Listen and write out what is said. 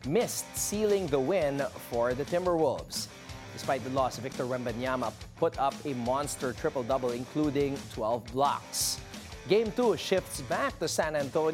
missed sealing the win for the Timberwolves. Despite the loss, Victor Wembanyama put up a monster triple-double, including 12 blocks. Game 2 shifts back to San Antonio.